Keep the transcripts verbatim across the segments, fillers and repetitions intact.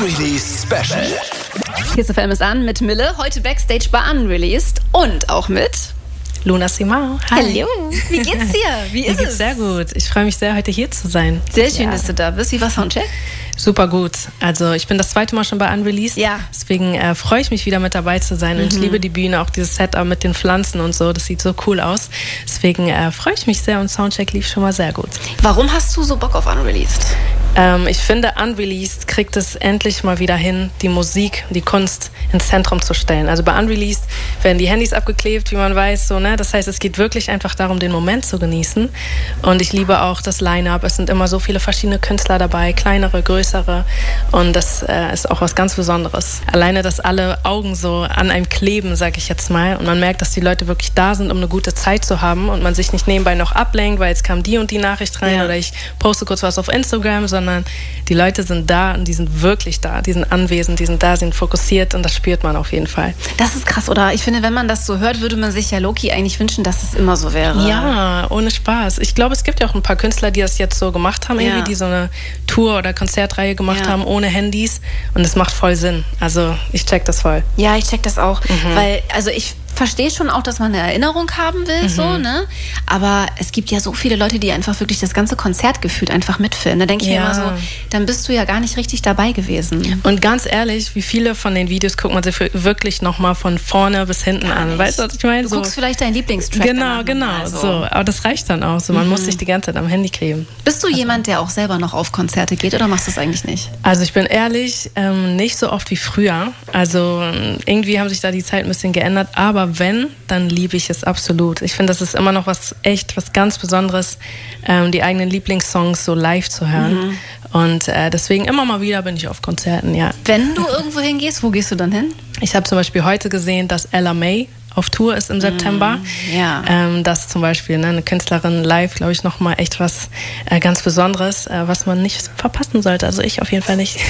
Unreleased Special. Kiss F M ist an mit Mille, heute Backstage bei Unreleased und auch mit Luna Simao. Hi. Hallo, wie geht's dir? Wie ist Mir geht's es? sehr gut. Ich freue mich sehr, heute hier zu sein. Sehr schön, ja. dass du da bist. Wie war Soundcheck? Super gut. Also ich bin das zweite Mal schon bei Unreleased. Ja. Deswegen äh, freue ich mich wieder mit dabei zu sein. Und Mhm. ich liebe die Bühne, auch dieses Setup mit den Pflanzen und so. Das sieht so cool aus. Deswegen äh, freue ich mich sehr und Soundcheck lief schon mal sehr gut. Warum hast du so Bock auf Unreleased? Ähm, ich finde, Unreleased kriegt es endlich mal wieder hin, die Musik, die Kunst ins Zentrum zu stellen. Also bei Unreleased werden die Handys abgeklebt, wie man weiß. So, ne? Das heißt, es geht wirklich einfach darum, den Moment zu genießen. Und ich liebe auch das Line-Up. Es sind immer so viele verschiedene Künstler dabei, kleinere, größere. Und das äh, ist auch was ganz Besonderes. Alleine, dass alle Augen so an einem kleben, sag ich jetzt mal. Und man merkt, dass die Leute wirklich da sind, um eine gute Zeit zu haben. Und man sich nicht nebenbei noch ablenkt, weil jetzt kam die und die Nachricht rein Ja. oder ich poste kurz was auf Instagram, sondern sondern die Leute sind da und die sind wirklich da, die sind anwesend, die sind da, sind fokussiert und das spürt man auf jeden Fall. Das ist krass, oder? Ich finde, wenn man das so hört, würde man sich ja Loki eigentlich wünschen, dass es immer so wäre. Ja, ohne Spaß. Ich glaube, es gibt ja auch ein paar Künstler, die das jetzt so gemacht haben, irgendwie, Ja. die so eine Tour oder Konzertreihe gemacht Ja. haben, ohne Handys und es macht voll Sinn. Also ich check das voll. Ja, ich check das auch, weil, also ich verstehe schon auch, dass man eine Erinnerung haben will, so, ne? Aber es gibt ja so viele Leute, die einfach wirklich das ganze Konzert gefühlt einfach mitfilmen. Da denke ich mir Ja. immer so, dann bist du ja gar nicht richtig dabei gewesen. Und ganz ehrlich, wie viele von den Videos guckt man sich wirklich nochmal von vorne bis hinten Gar an? nicht. Weißt du, was ich meine? Du So, guckst vielleicht deinen Lieblingstrack genau, danach genau. nochmal, so. So. Aber das reicht dann auch. So, man muss sich die ganze Zeit am Handy kleben. Bist du jemand, der auch selber noch auf Konzerte geht oder machst du das eigentlich nicht? Also ich bin ehrlich, ähm, nicht so oft wie früher. Also ähm, irgendwie haben sich da die Zeit ein bisschen geändert. Aber wenn, dann liebe ich es absolut. Ich finde, das ist immer noch was echt, was ganz Besonderes, ähm, die eigenen Lieblingssongs so live zu hören. Mhm. Und äh, deswegen immer mal wieder bin ich auf Konzerten, ja. Wenn du irgendwo hingehst, wo gehst du dann hin? Ich habe zum Beispiel heute gesehen, dass Ella May auf Tour ist im September. ja. Ähm, das zum Beispiel, ne, eine Künstlerin live, glaube ich, nochmal echt was äh, ganz Besonderes, äh, was man nicht verpassen sollte. Also ich auf jeden Fall nicht.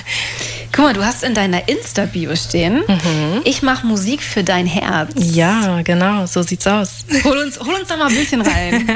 Guck mal, du hast in deiner Insta-Bio stehen, ich mache Musik für dein Herz. Ja, genau, so sieht's aus. Hol uns, hol uns da mal ein bisschen rein.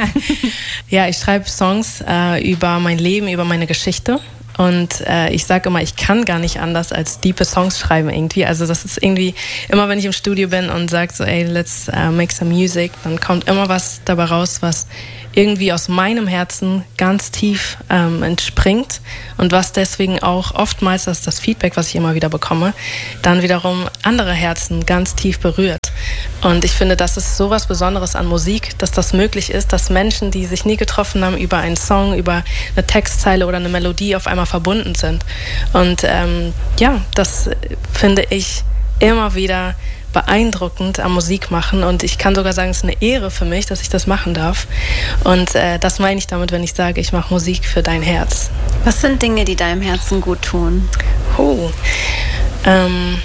Ja, ich schreibe Songs äh, über mein Leben, über meine Geschichte. Und äh, ich sage immer, ich kann gar nicht anders als diepe Songs schreiben irgendwie. Also das ist irgendwie, immer wenn ich im Studio bin und sage so, ey, let's uh, make some music, dann kommt immer was dabei raus, was irgendwie aus meinem Herzen ganz tief ähm, entspringt und was deswegen auch oftmals, das ist das Feedback, was ich immer wieder bekomme, dann wiederum andere Herzen ganz tief berührt. Und ich finde, das ist so was Besonderes an Musik, dass das möglich ist, dass Menschen, die sich nie getroffen haben, über einen Song, über eine Textzeile oder eine Melodie auf einmal verbunden sind. Und ähm, ja, das finde ich immer wieder beeindruckend am Musik machen und ich kann sogar sagen, es ist eine Ehre für mich, dass ich das machen darf. Und äh, das meine ich damit, wenn ich sage, ich mache Musik für dein Herz. Was sind Dinge, die deinem Herzen gut tun? Oh. Ähm,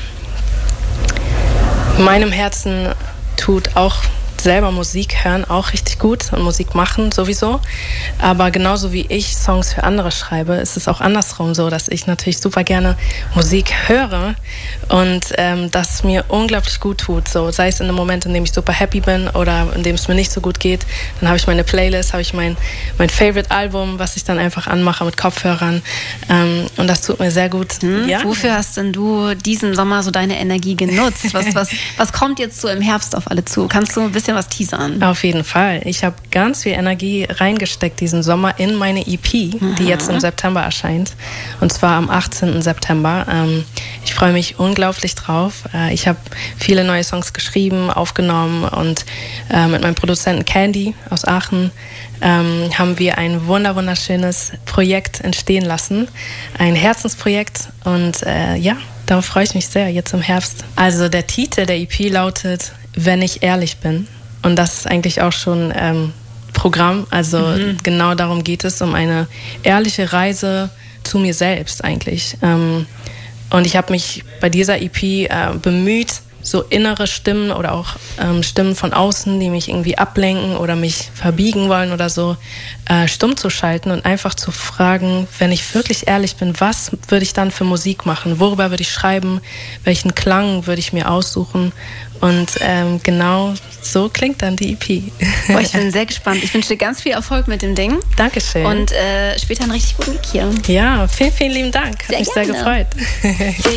meinem Herzen tut auch selber Musik hören auch richtig gut und Musik machen sowieso. Aber genauso wie ich Songs für andere schreibe, ist es auch andersrum so, dass ich natürlich super gerne Musik höre und ähm, das mir unglaublich gut tut. So, sei es in einem Moment, in dem ich super happy bin oder in dem es mir nicht so gut geht, dann habe ich meine Playlist, habe ich mein, mein Favorite-Album, was ich dann einfach anmache mit Kopfhörern ähm, und das tut mir sehr gut. Hm? Ja? Wofür hast denn du diesen Sommer so deine Energie genutzt? Was, was, was kommt jetzt so im Herbst auf alle zu? Kannst du ein bisschen was teasern? Auf jeden Fall. Ich habe ganz viel Energie reingesteckt diesen Sommer in meine E P, Mhm. die jetzt im September erscheint. Und zwar am achtzehnten September. Ähm, ich freue mich unglaublich drauf. Äh, ich habe viele neue Songs geschrieben, aufgenommen und äh, mit meinem Produzenten Candy aus Aachen ähm, haben wir ein wunder wunderschönes Projekt entstehen lassen. Ein Herzensprojekt und äh, ja, darauf freue ich mich sehr jetzt im Herbst. Also der Titel der E P lautet Wenn ich ehrlich bin. Und das ist eigentlich auch schon ähm, Programm. Also mhm. genau darum geht es, um eine ehrliche Reise zu mir selbst eigentlich. Ähm, und ich habe mich bei dieser E P äh, bemüht, so innere Stimmen oder auch ähm, Stimmen von außen, die mich irgendwie ablenken oder mich verbiegen wollen oder so, äh, stumm zu schalten und einfach zu fragen, wenn ich wirklich ehrlich bin, was würde ich dann für Musik machen? Worüber würde ich schreiben? Welchen Klang würde ich mir aussuchen? Und ähm, genau so klingt dann die E P. Boah, ich bin sehr gespannt. Ich wünsche dir ganz viel Erfolg mit dem Ding. Dankeschön. Und äh, später einen richtig guten Gig hier. Ja, vielen, vielen lieben Dank. Hat sehr mich gerne. sehr gefreut.